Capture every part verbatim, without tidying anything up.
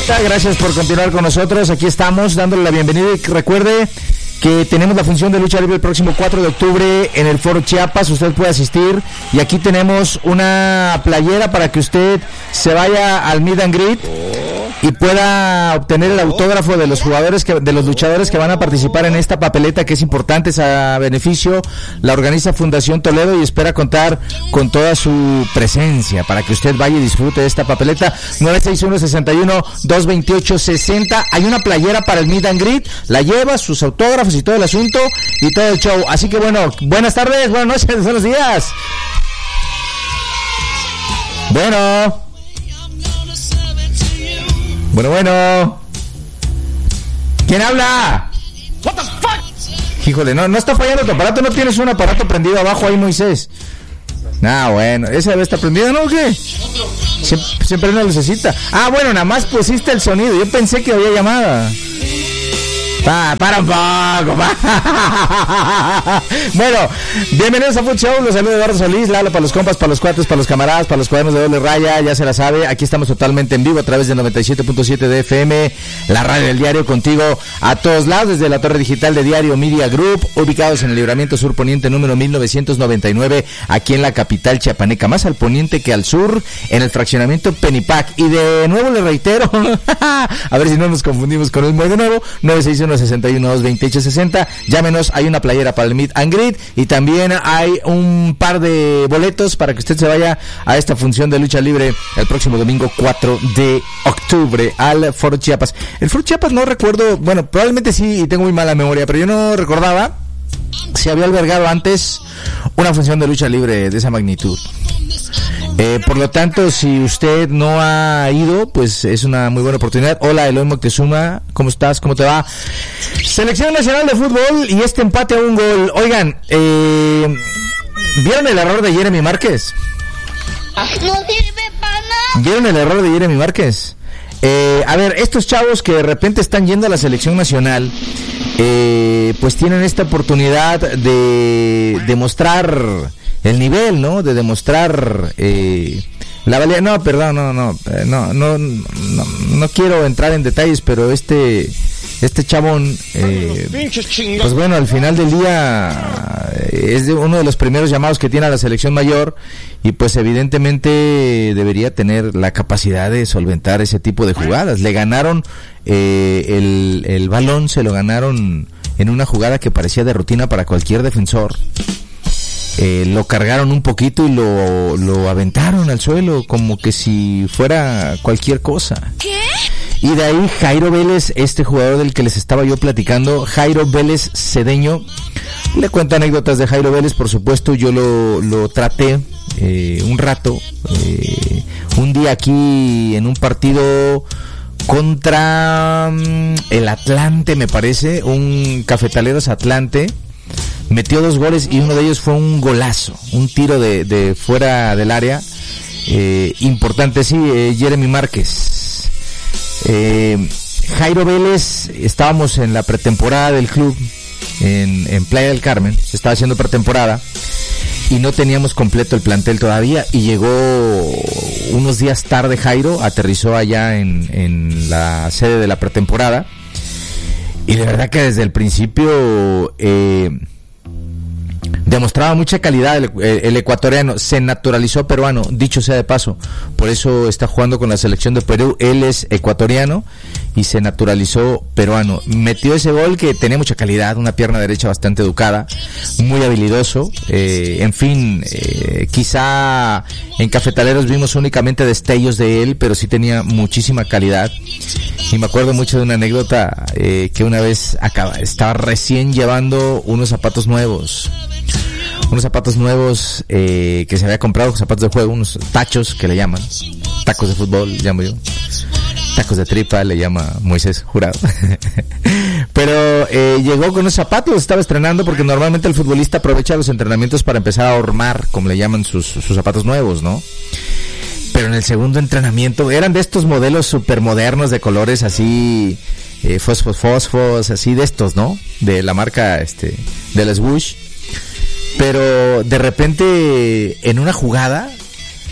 Rata, gracias por continuar con nosotros. Aquí estamos dándole la bienvenida y recuerde que tenemos la función de lucha libre el próximo cuatro de octubre en el Foro Chiapas. Usted puede asistir y aquí tenemos una playera para que usted se vaya al Meet and Greet y pueda obtener el autógrafo de los jugadores, que, de los luchadores que van a participar en esta papeleta, que es importante, es a beneficio. La organiza Fundación Toledo y espera contar con toda su presencia para que usted vaya y disfrute de esta papeleta. Nueve seis uno, seis uno, dos dos ocho, seis cero. Hay una playera para el Meet and Greet, la lleva, sus autógrafos y todo el asunto y todo el show. Así que bueno, buenas tardes, buenas noches, buenos días. Bueno. Bueno, bueno. ¿Quién habla? What the fuck? Híjole, no, no está fallando tu aparato, no tienes un aparato prendido abajo ahí, Moisés. Ah, bueno, ese debe estar prendido, ¿no? ¿O qué? Siempre, siempre no necesita. Ah, bueno, nada más pusiste el sonido. Yo pensé que había llamada. Ah, para un poco. Bueno, bienvenidos a Food Show. Los saluda Eduardo Solís. Lalo para los compas, para los cuates, para los camaradas, para los cuadernos de doble raya. Ya se la sabe. Aquí estamos totalmente en vivo a través del noventa y siete punto siete de F M, la radio del diario, contigo a todos lados desde la torre digital de Diario Media Group, ubicados en el Libramiento Sur Poniente número mil novecientos noventa y nueve, aquí en la capital chiapaneca, más al poniente que al sur, en el fraccionamiento Penipac. Y de nuevo le reitero, a ver si no nos confundimos con el de nuevo, nueve seis uno, seis uno, dos dos ocho, seis cero. Llámenos, hay una playera para el Meet and Greet y también hay un par de boletos para que usted se vaya a esta función de lucha libre el próximo domingo cuatro de octubre al Foro Chiapas. El Foro Chiapas no recuerdo, bueno, probablemente sí, y tengo muy mala memoria, pero yo no recordaba si había albergado antes una función de lucha libre de esa magnitud. Eh, por lo tanto, si usted no ha ido, pues es una muy buena oportunidad. Hola, Eloy Moctezuma, ¿cómo estás? ¿Cómo te va? Selección Nacional de Fútbol y este empate a un gol. Oigan, eh, ¿vieron el error de Jeremy Márquez? No sirve para nada. ¿Vieron el error de Jeremy Márquez? Eh, a ver, estos chavos que de repente están yendo a la selección nacional, eh, pues tienen esta oportunidad de demostrar el nivel, ¿no? De demostrar eh, la valía. No, perdón, no, no, no, no, no, no quiero entrar en detalles, pero este, este chabón, eh, pues bueno, al final del día es de uno de los primeros llamados que tiene a la selección mayor y pues evidentemente debería tener la capacidad de solventar ese tipo de jugadas. Le ganaron eh, el, el balón, se lo ganaron en una jugada que parecía de rutina para cualquier defensor. Eh, lo cargaron un poquito y lo, lo aventaron al suelo como que si fuera cualquier cosa. ¿Qué? Y de ahí Jairo Vélez, este jugador del que les estaba yo platicando, Jairo Vélez Cedeño. Le cuento anécdotas de Jairo Vélez, por supuesto. Yo lo, lo traté eh, un rato, eh, un día aquí en un partido contra um, el Atlante, me parece, un Cafetaleros Atlante. Metió dos goles y uno de ellos fue un golazo, un tiro de, de fuera del área, eh, importante, sí, eh, Jeremy Márquez. Eh, Jairo Vélez, estábamos en la pretemporada del club, en, en Playa del Carmen, se estaba haciendo pretemporada, y no teníamos completo el plantel todavía, y llegó unos días tarde Jairo, aterrizó allá en, en la sede de la pretemporada, y de verdad que desde el principio eh, demostraba mucha calidad el, el ecuatoriano, se naturalizó peruano, dicho sea de paso, por eso está jugando con la selección de Perú. Él es ecuatoriano y se naturalizó peruano, metió ese gol que tenía mucha calidad, una pierna derecha bastante educada, muy habilidoso, eh, en fin, eh, quizá en Cafetaleros vimos únicamente destellos de él, pero sí tenía muchísima calidad. Y me acuerdo mucho de una anécdota, eh, que una vez acaba, estaba recién llevando unos zapatos nuevos, unos zapatos nuevos eh, que se había comprado, zapatos de juego, unos tachos que le llaman, tacos de fútbol, llamo yo, tacos de tripa le llama Moisés Jurado. Pero eh, llegó con unos zapatos, estaba estrenando, porque normalmente el futbolista aprovecha los entrenamientos para empezar a hormar, como le llaman, sus, sus zapatos nuevos, ¿no? Pero en el segundo entrenamiento, eran de estos modelos supermodernos de colores así, eh, fosfos, fosfos, así de estos, ¿no? De la marca, este, de la Swoosh. Pero de repente, en una jugada,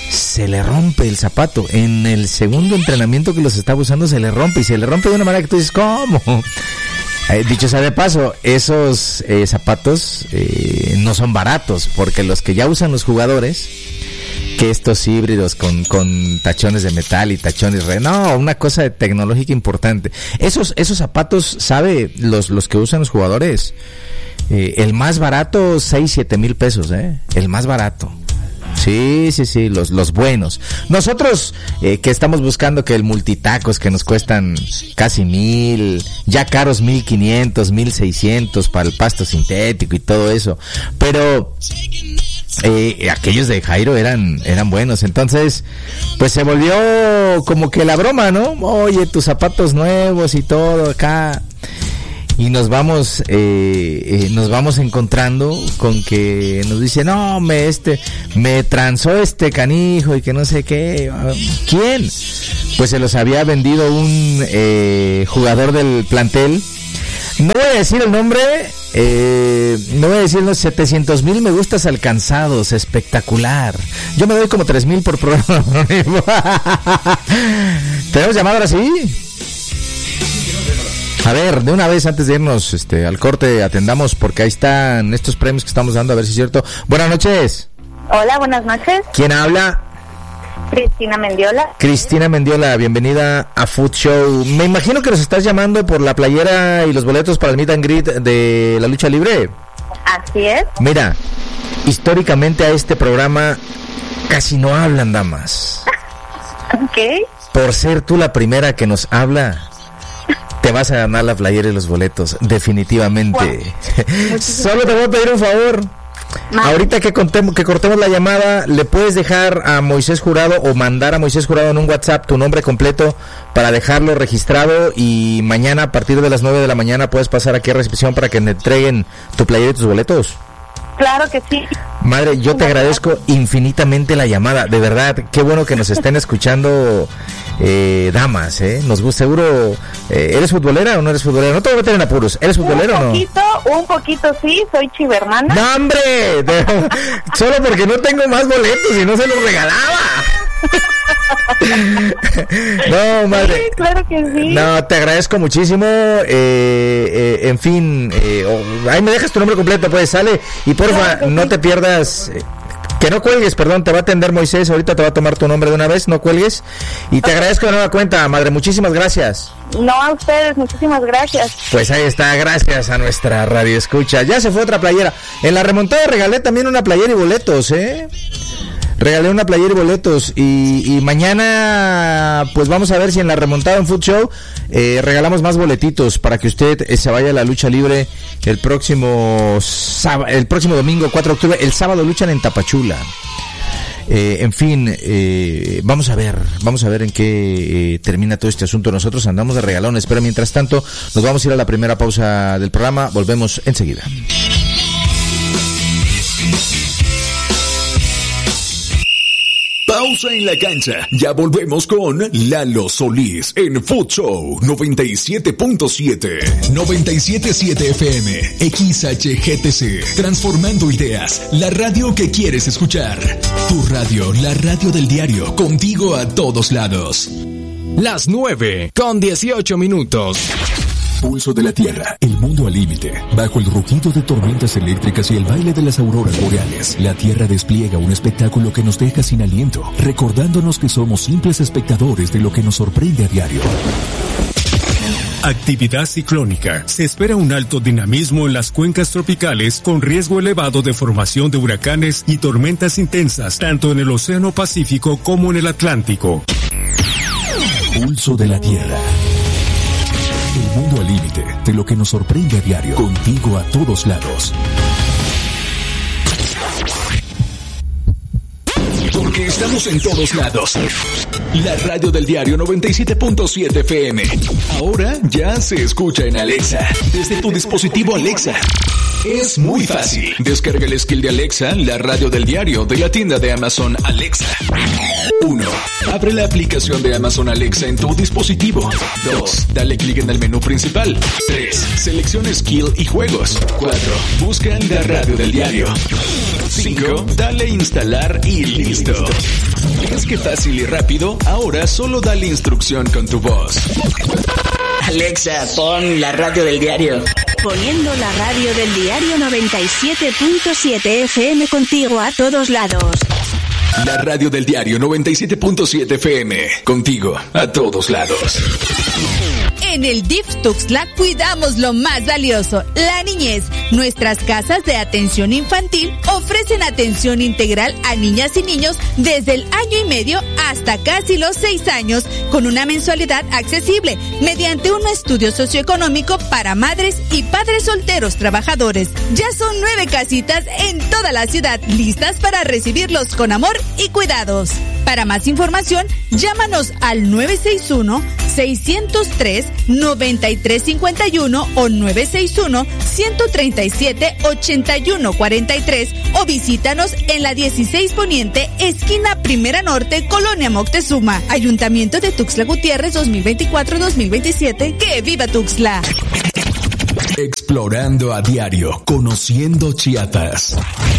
se le rompe el zapato. En el segundo entrenamiento que los estaba usando se le rompe, y se le rompe de una manera que tú dices, ¿cómo? Eh, dicho sea de paso, esos eh, zapatos eh, no son baratos, porque los que ya usan los jugadores, que estos híbridos con, con tachones de metal y tachones re... No, una cosa de tecnológica importante. Esos, esos zapatos, ¿sabe? Los, los que usan los jugadores, eh, el más barato, seis, siete mil pesos, ¿eh? El más barato. Sí, sí, sí, los, los buenos. Nosotros, eh, que estamos buscando que el multitacos, que nos cuestan casi mil, ya caros mil quinientos, mil seiscientos para el pasto sintético y todo eso. Pero, eh, aquellos de Jairo eran, eran buenos. Entonces, pues se volvió como que la broma, ¿no? Oye, tus zapatos nuevos y todo acá. Y nos vamos, eh, eh, nos vamos encontrando con que nos dice, no, me este, me transó este canijo y que no sé qué. ¿Quién? Pues se los había vendido un eh, jugador del plantel. No voy a decir el nombre, eh, no voy a decir los setecientos mil me gustas alcanzados, espectacular. Yo me doy como tres mil por programa. ¿Tenemos llamada ahora sí? A ver, de una vez antes de irnos este, al corte, atendamos porque ahí están estos premios que estamos dando, a ver si es cierto. Buenas noches. Hola, buenas noches. ¿Quién habla? Cristina Mendiola. Cristina Mendiola, bienvenida a Food Show. Me imagino que nos estás llamando por la playera y los boletos para el Meet and Greet de la lucha libre. Así es. Mira, históricamente a este programa casi no hablan damas. Ok. Por ser tú la primera que nos habla, te vas a ganar la playera y los boletos, definitivamente. Wow. Solo te voy a pedir un favor. No. Ahorita que, contemos, que cortemos la llamada, le puedes dejar a Moisés Jurado o mandar a Moisés Jurado en un WhatsApp tu nombre completo para dejarlo registrado, y mañana a partir de las nueve de la mañana puedes pasar aquí a recepción para que te entreguen tu playera y tus boletos. Claro que sí. Madre, yo te agradezco infinitamente la llamada, de verdad, qué bueno que nos estén escuchando eh, damas, ¿eh? Nos gusta, seguro, eh, ¿eres futbolera o no eres futbolera? No te voy a meter en apuros, ¿eres futbolera o no? Un poquito, un poquito sí, soy chivermana. ¡No, hombre! De, solo porque no tengo más boletos y no se los regalaba. No, madre. Sí, claro que sí. No, te agradezco muchísimo. Eh, eh, en fin, eh, oh, ahí me dejas tu nombre completo, pues sale. Y porfa, claro no sí. te pierdas. Eh, que no cuelgues, perdón, te va a atender Moisés. Ahorita te va a tomar tu nombre de una vez, no cuelgues. Y te okay. agradezco de nueva cuenta, madre. Muchísimas gracias. No, a ustedes, muchísimas gracias. Pues ahí está, gracias a nuestra radio escucha. Ya se fue otra playera. En la remontada regalé también una playera y boletos, ¿eh? Regalé una playera y boletos, y, y mañana pues vamos a ver si en la remontada en Food Show eh, regalamos más boletitos para que usted eh, se vaya a la lucha libre el próximo sábado, el próximo domingo cuatro de octubre. El sábado luchan en Tapachula. Eh, en fin, eh, vamos a ver, vamos a ver en qué eh, termina todo este asunto. Nosotros andamos de regalones, pero mientras tanto nos vamos a ir a la primera pausa del programa. Volvemos enseguida. Pausa en la cancha. Ya volvemos con Lalo Solís en Food Show noventa y siete punto siete. noventa y siete punto siete F M. X H G T C. Transformando ideas. La radio que quieres escuchar. Tu radio, la radio del diario. Contigo a todos lados. Las nueve con dieciocho minutos. Pulso de la Tierra, el mundo al límite. Bajo el rugido de tormentas eléctricas y el baile de las auroras boreales, la Tierra despliega un espectáculo que nos deja sin aliento, recordándonos que somos simples espectadores de lo que nos sorprende a diario. Actividad ciclónica. Se espera un alto dinamismo en las cuencas tropicales con riesgo elevado de formación de huracanes y tormentas intensas, tanto en el Océano Pacífico como en el Atlántico. Pulso de la Tierra. El mundo al límite de lo que nos sorprende a diario. Contigo a todos lados. Porque estamos en todos lados. La radio del diario noventa y siete punto siete F M. Ahora ya se escucha en Alexa. Desde tu dispositivo Alexa. Es muy fácil. Descarga el skill de Alexa, la radio del diario, de la tienda de Amazon Alexa. uno. Abre la aplicación de Amazon Alexa en tu dispositivo. dos. Dale clic en el menú principal. tres. Selecciona skill y juegos. cuatro. Busca la radio del diario. cinco. Dale instalar y listo. ¿Ves qué fácil y rápido? Ahora solo dale instrucción con tu voz. Alexa, pon la radio del diario. Poniendo la radio del diario noventa y siete punto siete F M contigo a todos lados. La radio del diario noventa y siete punto siete F M. Contigo a todos lados. En el D I F Tuxtla cuidamos lo más valioso, la niñez. Nuestras casas de atención infantil ofrecen atención integral a niñas y niños desde el año y medio hasta casi los seis años, con una mensualidad accesible, mediante un estudio socioeconómico para madres y padres solteros trabajadores. Ya son nueve casitas en toda la ciudad, listas para recibirlos con amor y cuidados. Para más información, llámanos al nueve seis uno, seis cero tres, nueve tres cinco uno o nueve seis uno, uno tres siete, ocho uno cuatro tres o visítanos en la dieciséis Poniente, esquina Primera Norte, Colonia Moctezuma. Ayuntamiento de Tuxtla Gutiérrez dos mil veinticuatro dos mil veintisiete. ¡Que viva Tuxtla! Explorando a diario, conociendo Chiapas.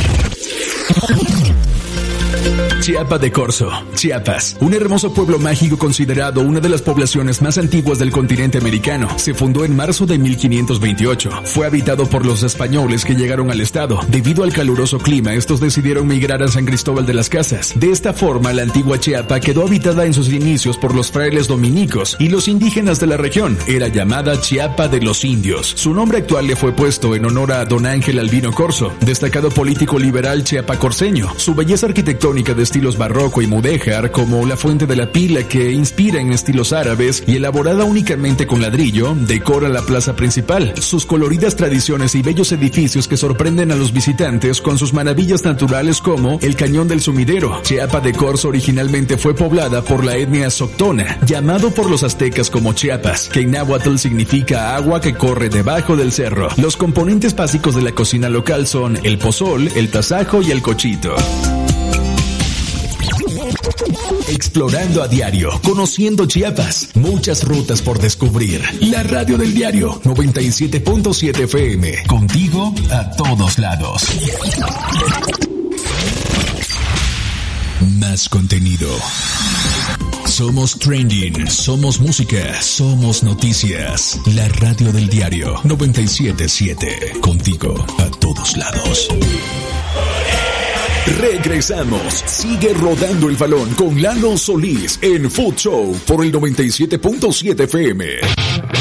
Chiapa de Corzo, Chiapas, un hermoso pueblo mágico considerado una de las poblaciones más antiguas del continente americano. Se fundó en marzo de mil quinientos veintiocho. Fue habitado por los españoles que llegaron al estado. Debido al caluroso clima, estos decidieron migrar a San Cristóbal de las Casas. De esta forma, la antigua Chiapa quedó habitada en sus inicios por los frailes dominicos y los indígenas de la región. Era llamada Chiapa de los Indios. Su nombre actual le fue puesto en honor a don Ángel Albino Corzo, destacado político liberal chiapacorseño. Su belleza arquitectónica de estilos barroco y mudéjar, como la Fuente de la Pila, que inspira en estilos árabes y elaborada únicamente con ladrillo, decora la plaza principal. Sus coloridas tradiciones y bellos edificios que sorprenden a los visitantes con sus maravillas naturales, como el Cañón del Sumidero. Chiapa de Corzo originalmente fue poblada por la etnia Soctona, llamado por los aztecas como Chiapas, que en náhuatl significa agua que corre debajo del cerro. Los componentes básicos de la cocina local son el pozol, el tasajo y el cochito. Explorando a diario, conociendo Chiapas, muchas rutas por descubrir. La radio del diario noventa y siete punto siete F M, contigo a todos lados. Más contenido. Somos trending, somos música, somos noticias. La radio del diario noventa y siete punto siete, contigo a todos lados. Regresamos. Sigue rodando el balón con Lalo Solís en Food Show por el noventa y siete punto siete F M.